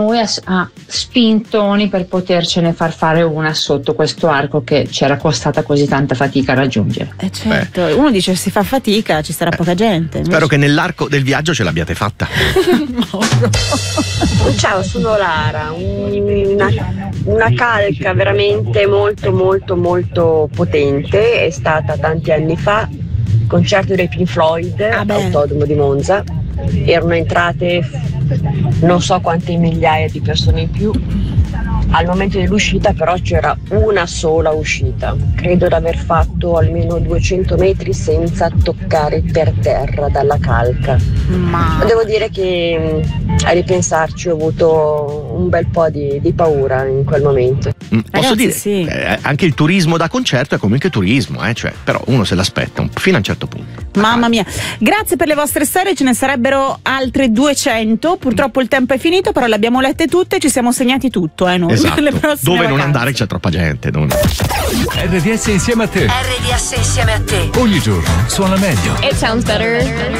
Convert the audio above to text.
noi ha spintoni per potercene far fare una sotto questo arco che c'era costata così tanta fatica a raggiungere. Certo, uno dice si fa fatica, ci sarà poca gente. Spero che nell'arco del viaggio ce l'abbiate fatta. Ciao, sono Lara. Una calca veramente molto molto molto potente, è stata tanti anni fa, concerto dei Pink Floyd all'Autodromo di Monza. Erano entrate non so quante migliaia di persone in più. Al momento dell'uscita però c'era una sola uscita, credo di aver fatto almeno 200 metri senza toccare per terra dalla calca. Ma devo dire che a ripensarci ho avuto un bel po' di paura in quel momento. Posso dire, sì. Anche il turismo da concerto è comunque turismo, cioè, però uno se l'aspetta fino a un certo punto. Mamma mia, grazie per le vostre storie, ce ne sarebbero altre 200, purtroppo il tempo è finito, però le abbiamo lette tutte e ci siamo segnati tutto, noi. Esatto. Dove non andare, c'è troppa gente. RDS insieme a te. RDS insieme a te. Ogni giorno suona meglio. It sounds better.